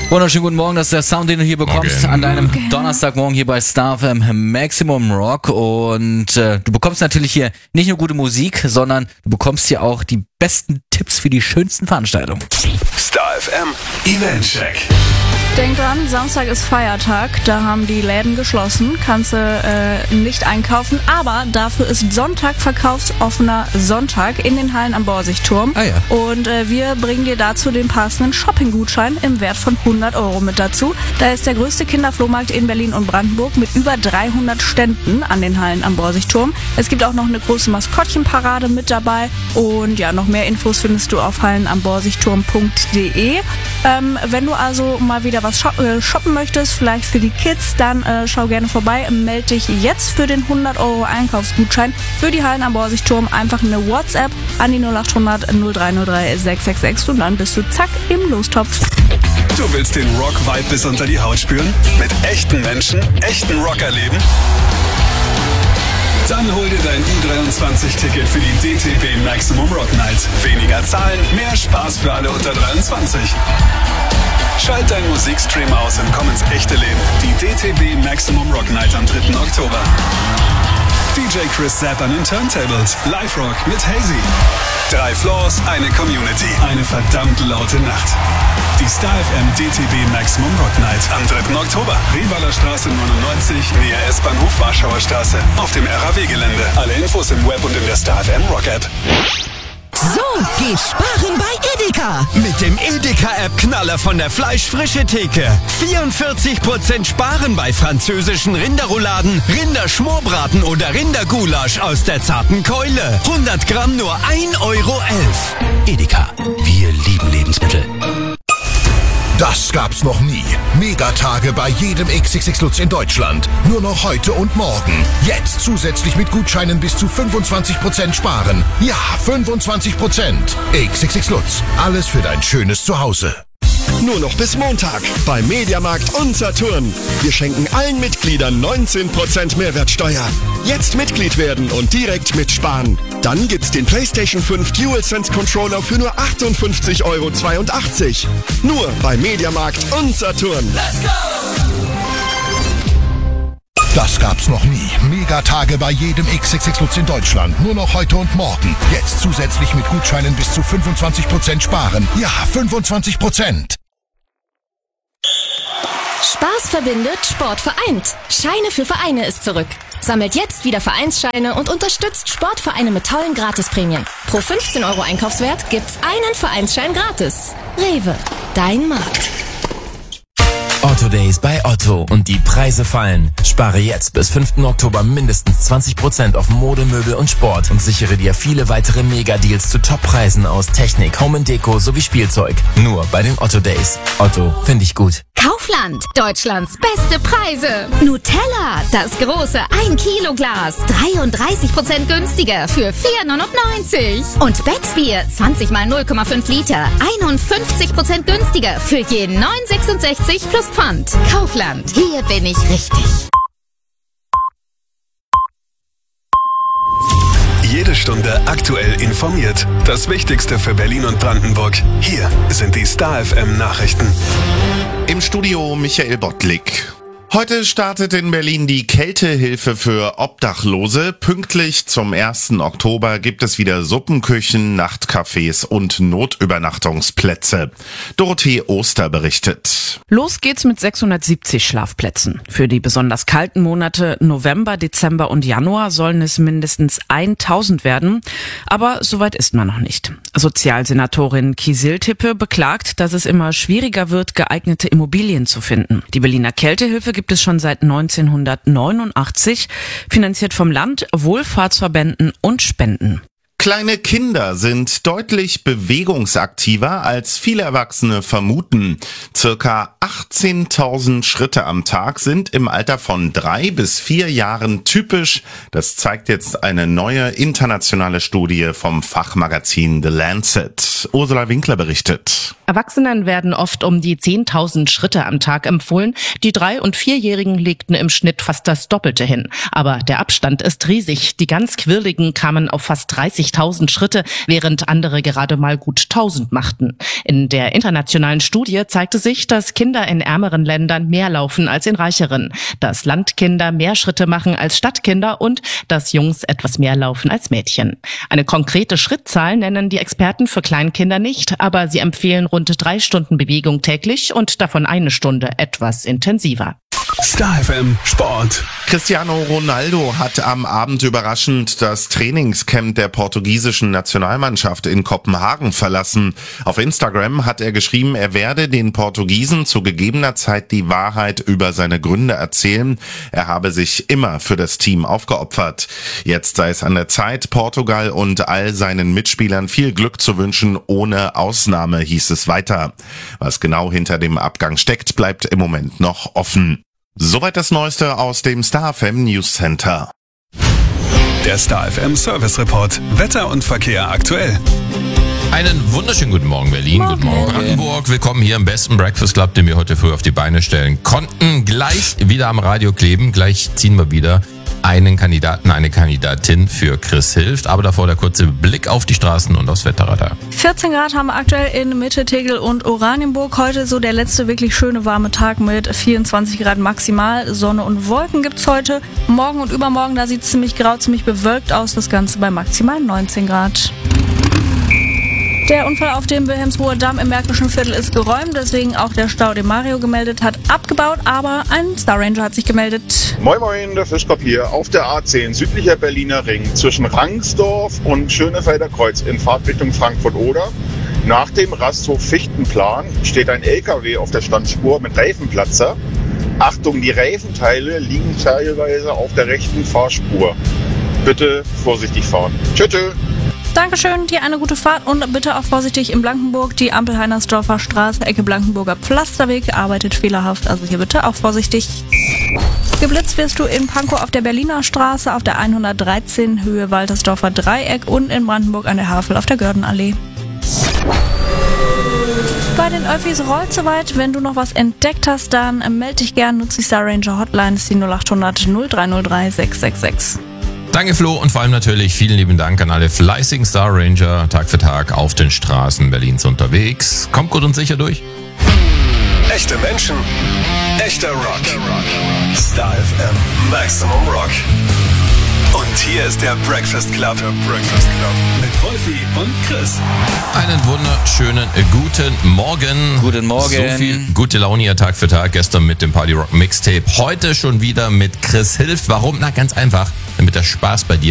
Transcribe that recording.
Wunderschönen guten Morgen, das ist der Sound, den du hier bekommst an deinem Donnerstagmorgen hier bei Star FM Maximum Rock. Und du bekommst natürlich hier nicht nur gute Musik, sondern du bekommst hier auch die besten Tipps für die schönsten Veranstaltungen. Star FM Event Check. Denk dran, Samstag ist Feiertag, da haben die Läden geschlossen, kannst du nicht einkaufen, aber dafür ist Sonntag verkaufsoffener Sonntag in den Hallen am Borsigturm. Ah ja. Und wir bringen dir dazu den passenden Shopping-Gutschein im Wert von 100 € mit dazu. Da ist der größte Kinderflohmarkt in Berlin und Brandenburg mit über 300 Ständen an den Hallen am Borsigturm. Es gibt auch noch eine große Maskottchenparade mit dabei und ja, noch mehr Infos findest du auf hallenamborsigturm.de. Wenn du also mal wieder was shoppen möchtest, vielleicht für die Kids, dann schau gerne vorbei. Melde dich jetzt für den 100 € Einkaufsgutschein für die Hallen am Borsigturm. Einfach eine WhatsApp an die 0800 0303 666 und dann bist du zack im Lostopf. Du willst den Rock-Vibe bis unter die Haut spüren? Mit echten Menschen, echten Rock erleben? Dann hol dir dein U23-Ticket für die DTB Maximum Rock Night. Weniger zahlen, mehr Spaß für alle unter 23. Schalt deinen Musikstream aus und komm ins echte Leben. Die DTB Maximum Rock Night am 3. Oktober. DJ Chris Zapp an den Turntables. Live-Rock mit Hazy. 3 Floors, eine Community. Eine verdammt laute Nacht. Die Star FM DTB Maximum Rock Night am 3. Oktober. Rivaler Straße 99, Nähe S-Bahnhof Warschauer Straße. Auf dem RAW-Gelände. Alle Infos im Web und in der Star FM Rock App. So geht sparen bei Edeka. Mit dem Edeka-App-Knaller von der Fleischfrische Theke. 44% sparen bei französischen Rinderrouladen, Rinderschmorbraten oder Rindergulasch aus der zarten Keule. 100 Gramm nur 1,11 €. Edeka, wir lieben Lebensmittel. Das gab's noch nie. Megatage bei jedem XXX Lutz in Deutschland. Nur noch heute und morgen. Jetzt zusätzlich mit Gutscheinen bis zu 25% sparen. Ja, 25%. XXX Lutz. Alles für dein schönes Zuhause. Nur noch bis Montag bei Mediamarkt und Saturn. Wir schenken allen Mitgliedern 19% Mehrwertsteuer. Jetzt Mitglied werden und direkt mitsparen. Dann gibt's den PlayStation 5 DualSense Controller für nur 58,82 €. Nur bei Mediamarkt und Saturn. Let's go! Das gab's noch nie. Megatage bei jedem XXX Lutz in Deutschland. Nur noch heute und morgen. Jetzt zusätzlich mit Gutscheinen bis zu 25% sparen. Ja, 25%. Spaß verbindet, Sport vereint. Scheine für Vereine ist zurück. Sammelt jetzt wieder Vereinsscheine und unterstützt Sportvereine mit tollen Gratisprämien. Pro 15 € Einkaufswert gibt's einen Vereinsschein gratis. Rewe, dein Markt. Otto Days bei Otto und die Preise fallen. Spare jetzt bis 5. Oktober mindestens 20% auf Mode, Möbel und Sport und sichere dir viele weitere Mega-Deals zu Top-Preisen aus Technik, Home & Deko sowie Spielzeug. Nur bei den Otto Days. Otto, finde ich gut. Kaufland, Deutschlands beste Preise. Nutella, das große 1-Kilo-Glas, 33% günstiger für 4,99 €. Und Becksbier, 20 mal 0,5 Liter, 51% günstiger für je 9,66 plus Pfand. Kaufland, hier bin ich richtig. Jede Stunde aktuell informiert. Das Wichtigste für Berlin und Brandenburg. Hier sind die Star FM Nachrichten. Im Studio Michael Bottlik. Heute startet in Berlin die Kältehilfe für Obdachlose. Pünktlich zum 1. Oktober gibt es wieder Suppenküchen, Nachtcafés und Notübernachtungsplätze. Dorothee Oster berichtet. Los geht's mit 670 Schlafplätzen. Für die besonders kalten Monate November, Dezember und Januar sollen es mindestens 1000 werden. Aber soweit ist man noch nicht. Sozialsenatorin Kiesil-Tippe beklagt, dass es immer schwieriger wird, geeignete Immobilien zu finden. Die Berliner Kältehilfe gibt es schon seit 1989, finanziert vom Land, Wohlfahrtsverbänden und Spenden. Kleine Kinder sind deutlich bewegungsaktiver, als viele Erwachsene vermuten. Circa 18.000 Schritte am Tag sind im Alter von 3 bis 4 Jahren typisch. Das zeigt jetzt eine neue internationale Studie vom Fachmagazin The Lancet. Ursula Winkler berichtet. Erwachsenen werden oft um die 10.000 Schritte am Tag empfohlen. Die 3- und 4-Jährigen legten im Schnitt fast das Doppelte hin. Aber der Abstand ist riesig. Die ganz Quirligen kamen auf fast 30 20.000 Schritte, während andere gerade mal gut 1000 machten. In der internationalen Studie zeigte sich, dass Kinder in ärmeren Ländern mehr laufen als in reicheren, dass Landkinder mehr Schritte machen als Stadtkinder und dass Jungs etwas mehr laufen als Mädchen. Eine konkrete Schrittzahl nennen die Experten für Kleinkinder nicht, aber sie empfehlen rund 3 Stunden Bewegung täglich und davon 1 Stunde etwas intensiver. Star FM Sport. Cristiano Ronaldo hat am Abend überraschend das Trainingscamp der portugiesischen Nationalmannschaft in Kopenhagen verlassen. Auf Instagram hat er geschrieben, er werde den Portugiesen zu gegebener Zeit die Wahrheit über seine Gründe erzählen. Er habe sich immer für das Team aufgeopfert. Jetzt sei es an der Zeit, Portugal und all seinen Mitspielern viel Glück zu wünschen, ohne Ausnahme, hieß es weiter. Was genau hinter dem Abgang steckt, bleibt im Moment noch offen. Soweit das Neueste aus dem Star FM News Center. Der Star FM Service Report. Wetter und Verkehr aktuell. Einen wunderschönen guten Morgen Berlin, Guten Morgen Brandenburg. Willkommen hier im besten Breakfast Club, den wir heute früh auf die Beine stellen konnten. Gleich wieder am Radio kleben, gleich ziehen wir wieder einen Kandidaten, eine Kandidatin für Chris Hilft. Aber davor der kurze Blick auf die Straßen und aufs Wetterradar. 14 Grad haben wir aktuell in Mitte, Tegel und Oranienburg. Heute so der letzte wirklich schöne warme Tag mit 24 Grad maximal. Sonne und Wolken gibt's heute. Morgen und übermorgen, da sieht es ziemlich grau, ziemlich bewölkt aus. Das Ganze bei maximal 19 Grad. Der Unfall auf dem Wilhelmshoher Damm im Märkischen Viertel ist geräumt, deswegen auch der Stau, den Mario gemeldet hat, abgebaut, aber ein Star Ranger hat sich gemeldet. Moin Moin, der Fischkopf hier auf der A10 südlicher Berliner Ring zwischen Rangsdorf und Schönefelder Kreuz in Fahrtrichtung Frankfurt-Oder. Nach dem Rasthof Fichtenplan steht ein LKW auf der Standspur mit Reifenplatzer. Achtung, die Reifenteile liegen teilweise auf der rechten Fahrspur. Bitte vorsichtig fahren. Tschüss. Dankeschön, dir eine gute Fahrt und bitte auch vorsichtig in Blankenburg. Die Ampel Heinersdorfer Straße, Ecke Blankenburger Pflasterweg, arbeitet fehlerhaft, also hier bitte auch vorsichtig. Geblitzt wirst du in Pankow auf der Berliner Straße, auf der 113 Höhe Waltersdorfer Dreieck und in Brandenburg an der Havel auf der Gördenallee. Bei den Öffis rollt soweit. Wenn du noch was entdeckt hast, dann melde dich gern, nutze die Star Ranger Hotline, ist die 0800 0303 666. Danke Flo und vor allem natürlich vielen lieben Dank an alle fleißigen Star Ranger, Tag für Tag auf den Straßen Berlins unterwegs. Kommt gut und sicher durch. Echte Menschen, echter Rock. Star FM Maximum Rock. Und hier ist der Breakfast Club. Mit Wolfi und Chris. Einen wunderschönen guten Morgen. Guten Morgen. So viel gute Laune hier Tag für Tag. Gestern mit dem Party Rock Mixtape. Heute schon wieder mit Chris Hilft. Warum? Na, ganz einfach. Damit der Spaß bei dir